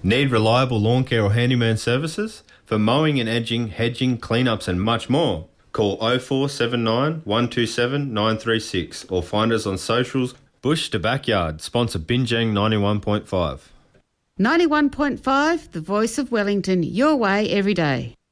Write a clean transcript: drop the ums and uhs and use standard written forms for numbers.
Need reliable lawn care or handyman services? For mowing and edging, hedging, cleanups and much more. Call 0479 127 936 or find us on socials. Bush to Backyard, sponsor Binjang 91.5. 91.5, the voice of Wellington, your way every day.